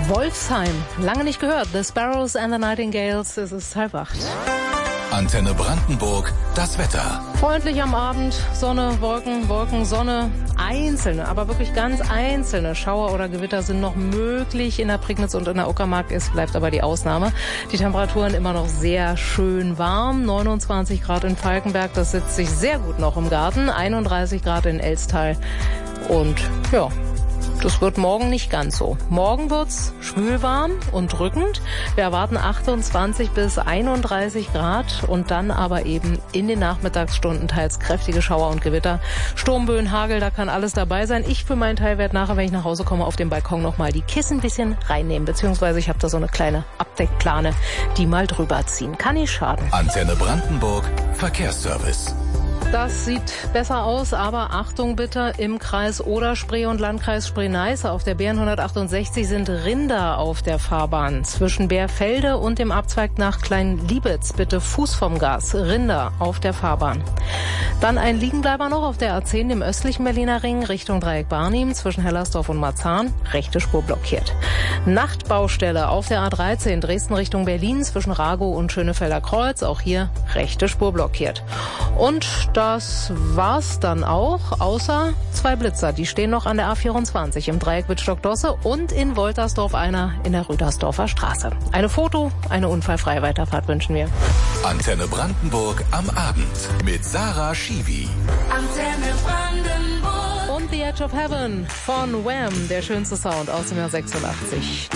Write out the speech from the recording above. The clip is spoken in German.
Wolfsheim, lange nicht gehört. The Sparrows and the Nightingales, es ist 7:30. Antenne Brandenburg, das Wetter. Freundlich am Abend, Sonne, Wolken, Wolken, Sonne. Einzelne, aber wirklich ganz einzelne Schauer oder Gewitter sind noch möglich in der Prignitz und in der Uckermark. Es bleibt aber die Ausnahme. Die Temperaturen immer noch sehr schön warm. 29 Grad in Falkenberg, das sitzt sich sehr gut noch im Garten. 31 Grad in Elstal. Und ja, das wird morgen nicht ganz so. Morgen wird's schwülwarm und drückend. Wir erwarten 28 bis 31 Grad und dann aber eben in den Nachmittagsstunden teils kräftige Schauer und Gewitter. Sturmböen, Hagel, da kann alles dabei sein. Ich für meinen Teil werde nachher, wenn ich nach Hause komme, auf dem Balkon nochmal die Kissen ein bisschen reinnehmen. Beziehungsweise ich habe da so eine kleine Abdeckplane, die mal drüber ziehen. Kann nicht schaden. Antenne Brandenburg, Verkehrsservice. Das sieht besser aus, aber Achtung bitte, im Kreis Oder-Spree und Landkreis Spree-Neiße auf der BR 168 sind Rinder auf der Fahrbahn. Zwischen Bärfelde und dem Abzweig nach Klein-Liebitz bitte Fuß vom Gas, Rinder auf der Fahrbahn. Dann ein Liegenbleiber noch auf der A10, dem östlichen Berliner Ring, Richtung Dreieck Barnim, zwischen Hellersdorf und Marzahn, rechte Spur blockiert. Nachtbaustelle auf der A13, Dresden Richtung Berlin, zwischen Ragow und Schönefelder Kreuz, auch hier rechte Spur blockiert. Und das war's dann auch, außer 2 Blitzer. Die stehen noch an der A24 im Dreieck Wittstock-Dosse und in Woltersdorf einer in der Rüdersdorfer Straße. Eine eine unfallfreie Weiterfahrt wünschen wir. Antenne Brandenburg am Abend mit Sarah Schiwi. Antenne Brandenburg. Und The Edge of Heaven von Wham, der schönste Sound aus dem Jahr 86.